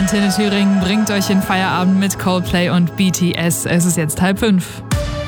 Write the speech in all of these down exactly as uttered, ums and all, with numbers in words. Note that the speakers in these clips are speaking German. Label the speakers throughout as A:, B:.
A: Antenne Thüringen bringt euch in Feierabend mit Coldplay und B T S. Es ist jetzt halb fünf.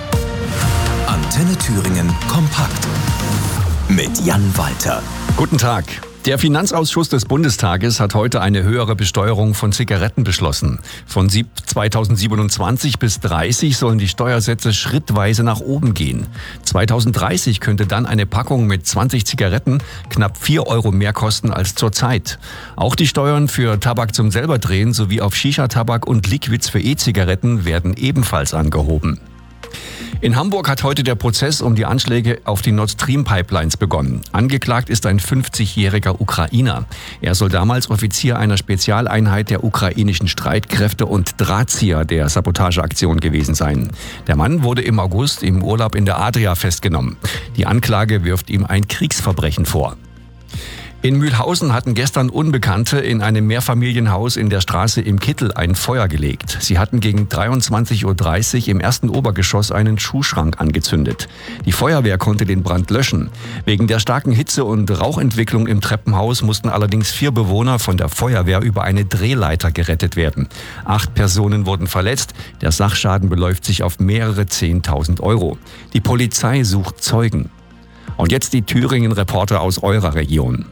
B: Antenne Thüringen kompakt mit Jan Walter.
C: Guten Tag. Der Finanzausschuss des Bundestages hat heute eine höhere Besteuerung von Zigaretten beschlossen. Von zweitausendsiebenundzwanzig bis dreißig sollen die Steuersätze schrittweise nach oben gehen. zweitausenddreißig könnte dann eine Packung mit zwanzig Zigaretten knapp vier Euro mehr kosten als zurzeit. Auch die Steuern für Tabak zum Selberdrehen sowie auf Shisha-Tabak und Liquids für E-Zigaretten werden ebenfalls angehoben. In Hamburg hat heute der Prozess um die Anschläge auf die Nord Stream Pipelines begonnen. Angeklagt ist ein fünfzigjähriger Ukrainer. Er soll damals Offizier einer Spezialeinheit der ukrainischen Streitkräfte und Drahtzieher der Sabotageaktion gewesen sein. Der Mann wurde im August im Urlaub in der Adria festgenommen. Die Anklage wirft ihm ein Kriegsverbrechen vor. In Mühlhausen hatten gestern Unbekannte in einem Mehrfamilienhaus in der Straße im Kittel ein Feuer gelegt. Sie hatten gegen dreiundzwanzig Uhr dreißig im ersten Obergeschoss einen Schuhschrank angezündet. Die Feuerwehr konnte den Brand löschen. Wegen der starken Hitze und Rauchentwicklung im Treppenhaus mussten allerdings vier Bewohner von der Feuerwehr über eine Drehleiter gerettet werden. Acht Personen wurden verletzt. Der Sachschaden beläuft sich auf mehrere zehntausend Euro. Die Polizei sucht Zeugen. Und jetzt die Thüringen-Reporter aus eurer Region.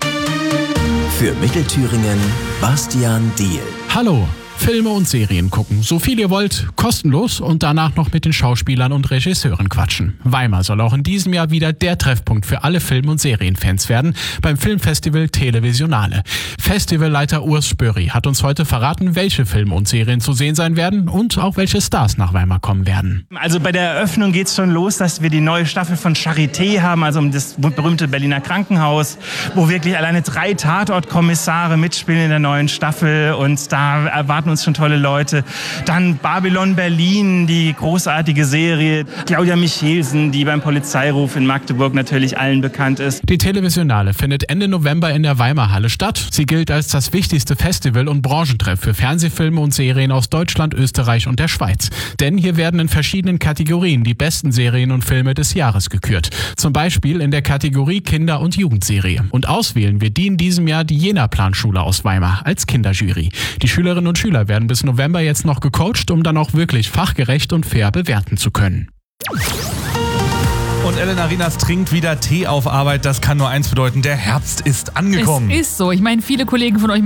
B: Für Mittelthüringen Bastian Diehl.
D: Hallo! Filme und Serien gucken, so viel ihr wollt, kostenlos und danach noch mit den Schauspielern und Regisseuren quatschen. Weimar soll auch in diesem Jahr wieder der Treffpunkt für alle Film- und Serienfans werden beim Filmfestival Televisionale. Festivalleiter Urs Spöri hat uns heute verraten, welche Filme und Serien zu sehen sein werden und auch welche Stars nach Weimar kommen werden.
E: Also bei der Eröffnung geht es schon los, dass wir die neue Staffel von Charité haben, also das berühmte Berliner Krankenhaus, wo wirklich alleine drei Tatortkommissare mitspielen in der neuen Staffel und da erwarten uns schon tolle Leute. Dann Babylon Berlin, die großartige Serie. Claudia Michelsen, die beim Polizeiruf in Magdeburg natürlich allen bekannt ist.
D: Die Televisionale findet Ende November in der Weimarhalle statt. Sie gilt als das wichtigste Festival und Branchentreff für Fernsehfilme und Serien aus Deutschland, Österreich und der Schweiz. Denn hier werden in verschiedenen Kategorien die besten Serien und Filme des Jahres gekürt. Zum Beispiel in der Kategorie Kinder- und Jugendserie. Und auswählen wir die in diesem Jahr die Jena-Planschule aus Weimar als Kinderjury. Die Schülerinnen und Schüler werden bis November jetzt noch gecoacht, um dann auch wirklich fachgerecht und fair bewerten zu können.
F: Und Ellen Arenas trinkt wieder Tee auf Arbeit. Das kann nur eins bedeuten, der Herbst ist angekommen.
A: Es ist so. Ich meine, viele Kollegen von euch